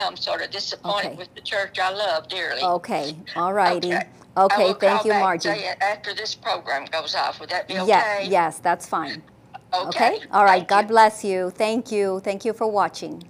I'm sort of disappointed Okay. with the church I love dearly. Okay. All righty. Okay. I Okay. will Thank call you, back Margie. say after this program goes off. Would that be Yeah. okay? Yes, that's fine. Okay. Okay. All right. Thank God you. bless you. Thank you. Thank you for watching.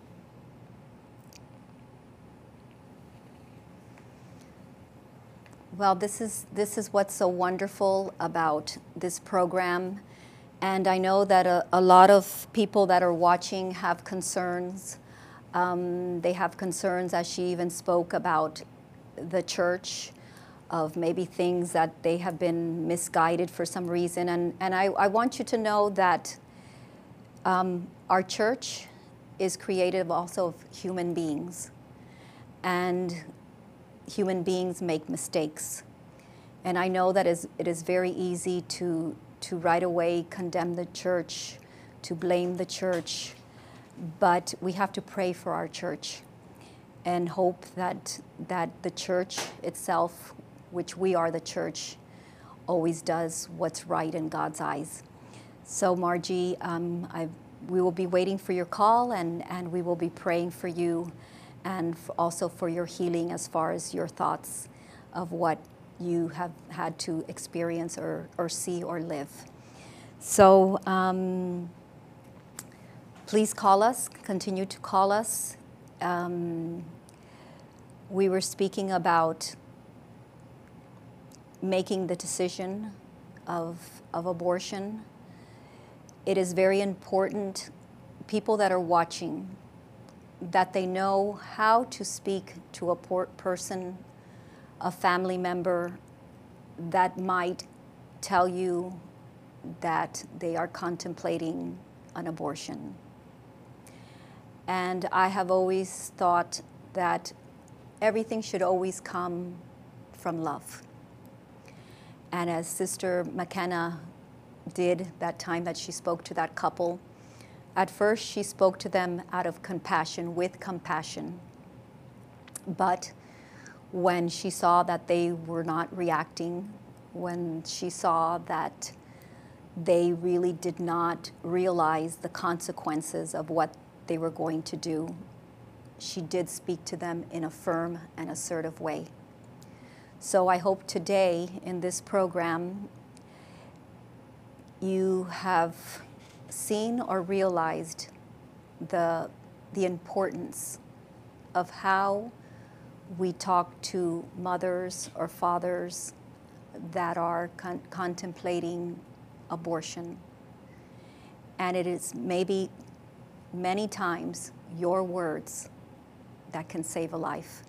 Well, this is what's so wonderful about this program, and I know that a lot of people that are watching have concerns. They have concerns, as she even spoke about the church, of maybe things that they have been misguided for some reason. And I want you to know that our church is created also of human beings, and human beings make mistakes. And I know that it is very easy to right away condemn the church, to blame the church, but we have to pray for our church and hope that the church itself, which we are the church, always does what's right in God's eyes. So Margie, we will be waiting for your call, and we will be praying for you, and also for your healing as far as your thoughts of what you have had to experience or see or live. So please call us, continue to call us. We were speaking about making the decision of abortion. It is very important, people that are watching, that they know how to speak to a person, a family member that might tell you that they are contemplating an abortion. And I have always thought that everything should always come from love. And as Sister McKenna did that time that she spoke to that couple, at first she spoke to them out of compassion, with compassion. But when she saw that they were not reacting, when she saw that they really did not realize the consequences of what they were going to do, she did speak to them in a firm and assertive way. So I hope today in this program you have seen or realized the importance of how we talk to mothers or fathers that are contemplating abortion. And it is maybe many times your words that can save a life.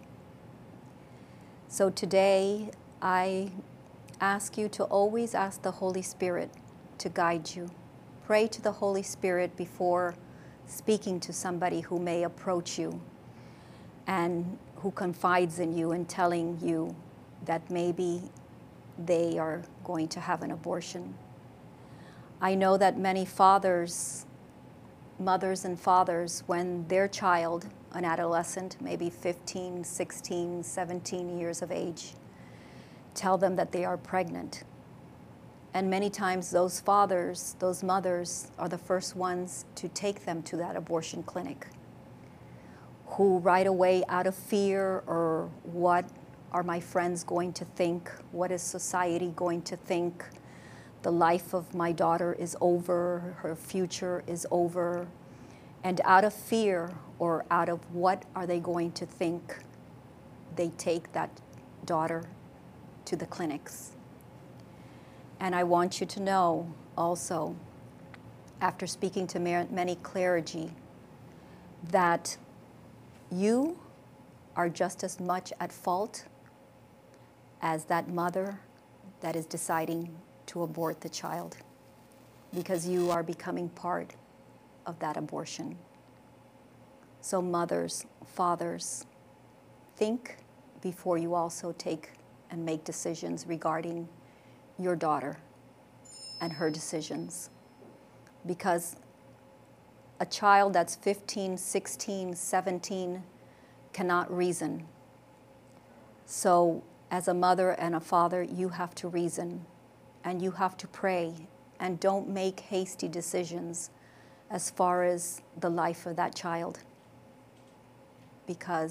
So today, I ask you to always ask the Holy Spirit to guide you. Pray to the Holy Spirit before speaking to somebody who may approach you and who confides in you and telling you that maybe they are going to have an abortion. I know that many fathers, mothers and fathers, when their child, an adolescent, maybe 15, 16, 17 years of age, tell them that they are pregnant. And many times those fathers, those mothers, are the first ones to take them to that abortion clinic, who right away, out of fear, or what are my friends going to think, what is society going to think, the life of my daughter is over, her future is over, and out of fear or out of what are they going to think, they take that daughter to the clinics. And I want you to know also, after speaking to many clergy, that you are just as much at fault as that mother that is deciding to abort the child, because you are becoming part of that abortion. So mothers, fathers, think before you also take and make decisions regarding your daughter and her decisions. Because a child that's 15, 16, 17 cannot reason. So as a mother and a father, you have to reason and you have to pray, and don't make hasty decisions as far as the life of that child. because